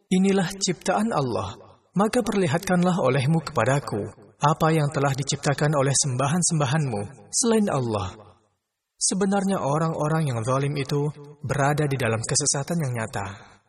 Inilah ciptaan Allah, maka perlihatkanlah olehmu kepadaku apa yang telah diciptakan oleh sembahan-sembahanmu selain Allah. Sebenarnya orang-orang yang zalim itu berada di dalam kesesatan yang nyata.